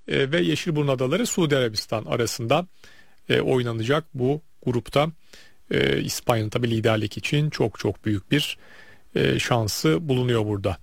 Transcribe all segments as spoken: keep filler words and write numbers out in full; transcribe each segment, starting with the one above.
e, ve Yeşilburnu Adaları Suudi Arabistan arasında e, oynanacak bu grupta. E, İspanya'nın tabii liderlik için çok çok büyük bir e, şansı bulunuyor burada.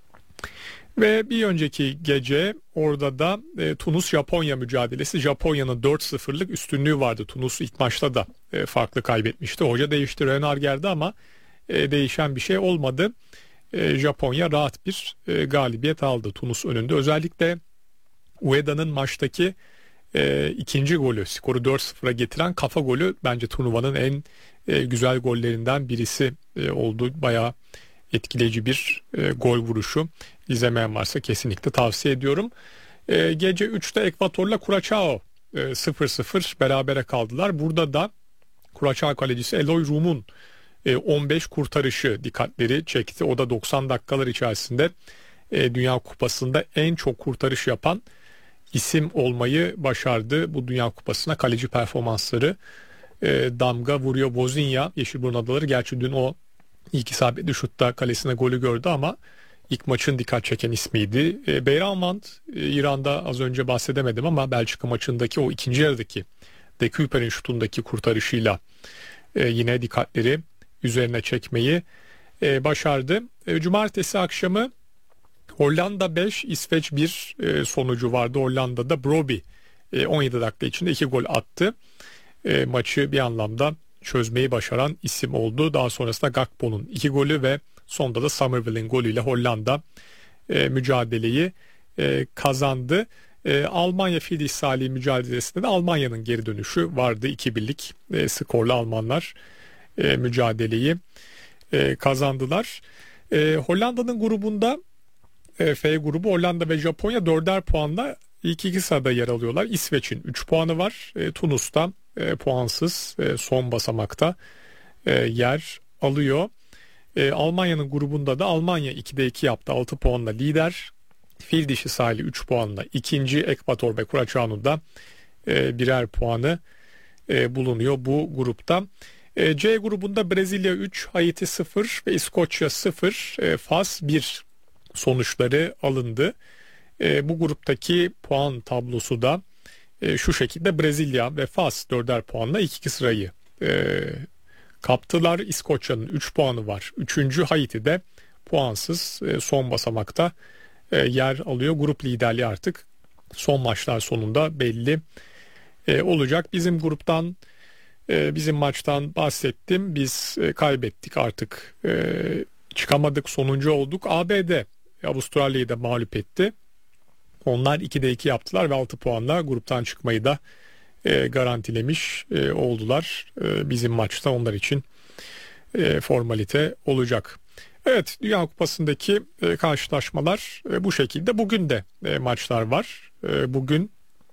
Ve bir önceki gece orada da e, Tunus-Japonya mücadelesi. Japonya'nın dört sıfırlık üstünlüğü vardı. Tunus ilk maçta da e, farklı kaybetmişti. Hoca değişti, Renard geldi ama e, değişen bir şey olmadı. E, Japonya rahat bir e, galibiyet aldı Tunus önünde. Özellikle Ueda'nın maçtaki e, ikinci golü, skoru dört sıfıra getiren kafa golü bence turnuvanın en e, güzel gollerinden birisi e, oldu. Bayağı etkileyici bir e, gol vuruşu. İzlemeyen varsa kesinlikle tavsiye ediyorum. E, gece üçte Ekvator'la Curaçao e, sıfır sıfır berabere kaldılar. Burada da Curaçao kalecisi Eloy Rum'un e, on beş kurtarışı dikkatleri çekti. O da doksan dakikalar içerisinde e, Dünya Kupası'nda en çok kurtarış yapan isim olmayı başardı. Bu Dünya Kupası'na kaleci performansları e, damga vuruyor. Vozinha, Yeşilburnu Adaları, gerçi dün o İlk isabetli şutta kalesine golü gördü ama ilk maçın dikkat çeken ismiydi. E, Beyranvand, e, İran'da az önce bahsedemedim ama Belçika maçındaki o ikinci yarıdaki De Kuyper'in şutundaki kurtarışıyla e, yine dikkatleri üzerine çekmeyi e, başardı. E, Cumartesi akşamı Hollanda beş, İsveç bir e, sonucu vardı. Hollanda'da Brobbey e, on yedi dakika içinde iki gol attı. E, maçı bir anlamda çözmeyi başaran isim oldu. Daha sonrasında Gakpo'nun iki golü ve sonda da Somerville'in golüyle Hollanda e, mücadeleyi e, kazandı. E, Almanya Fil Salih mücadelesinde de Almanya'nın geri dönüşü vardı. iki birlik e, skorla Almanlar e, mücadeleyi e, kazandılar. E, Hollanda'nın grubunda e, F grubu Hollanda ve Japonya dörder puanla ilk iki sırada yer alıyorlar. İsveç'in üç puanı var. E, Tunus'ta E, puansız e, son basamakta e, yer alıyor. E, Almanya'nın grubunda da Almanya ikide iki yaptı, altı puanla lider. Fil dişi sahili üç puanla ikinci. Ekvator ve Curaçao'da e, birer puanı e, bulunuyor bu grupta. E, C grubunda Brezilya üç, Haiti sıfır ve İskoçya sıfır. E, Fas bir sonuçları alındı. E, bu gruptaki puan tablosu da E, şu şekilde: Brezilya ve Fas dörder puanla ilk iki sırayı e, kaptılar. İskoçya'nın üç puanı var. Üçüncü Haiti'de puansız e, son basamakta e, yer alıyor. Grup liderliği artık son maçlar sonunda belli e, olacak. Bizim gruptan, e, bizim maçtan bahsettim. Biz e, kaybettik artık. E, çıkamadık, sonuncu olduk. A B D Avustralya'yı da mağlup etti. Onlar ikide iki yaptılar ve altı puanla gruptan çıkmayı da e, garantilemiş e, oldular. E, bizim maçta onlar için e, formalite olacak. Evet, Dünya Kupası'ndaki e, karşılaşmalar e, bu şekilde. Bugün de e, maçlar var. E, bugün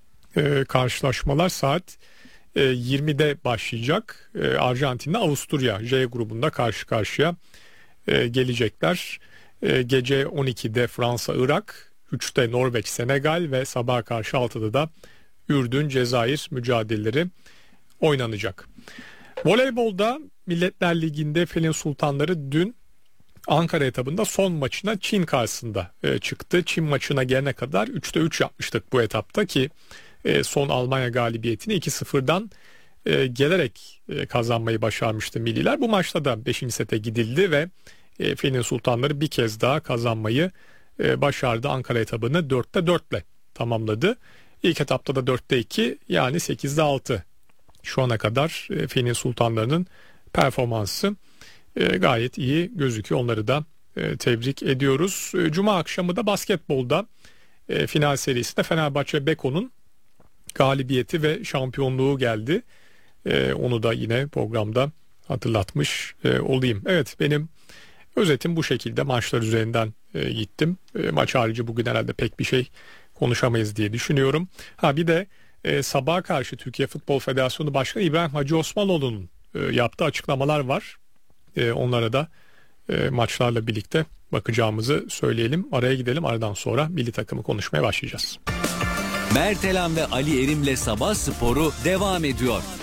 e, karşılaşmalar saat e, yirmide başlayacak. E, Arjantin'le Avusturya J grubunda karşı karşıya e, gelecekler. E, gece on ikide Fransa-Irak, üçte Norveç-Senegal ve sabaha karşı altıda da Ürdün-Cezayir mücadeleleri oynanacak. Voleybolda Milletler Ligi'nde Felin Sultanları dün Ankara etabında son maçına Çin karşısında e, çıktı. Çin maçına gelene kadar üçte üç yapmıştık bu etapta ki e, son Almanya galibiyetini iki sıfırdan e, gelerek e, kazanmayı başarmıştı milliler. Bu maçta da beşinci sete gidildi ve e, Felin Sultanları bir kez daha kazanmayı başardı. Ankara etabını dörtte dörtle tamamladı. İlk etapta da dörtte iki, yani sekizde altı. Şu ana kadar Fen'in Sultanları'nın performansı gayet iyi gözüküyor. Onları da tebrik ediyoruz. Cuma akşamı da basketbolda final serisinde Fenerbahçe Beko'nun galibiyeti ve şampiyonluğu geldi. Onu da yine programda hatırlatmış olayım. Evet, benim özetim bu şekilde. Maçlar üzerinden e, gittim. E, maç harici bugün herhalde pek bir şey konuşamayız diye düşünüyorum. Ha bir de e, sabaha karşı Türkiye Futbol Federasyonu Başkanı İbrahim Hacı Osmanoğlu'nun e, yaptığı açıklamalar var. E, onlara da e, maçlarla birlikte bakacağımızı söyleyelim. Araya gidelim. Aradan sonra milli takımı konuşmaya başlayacağız. Mertelan ve Ali Erim'le Sabah Sporu devam ediyor.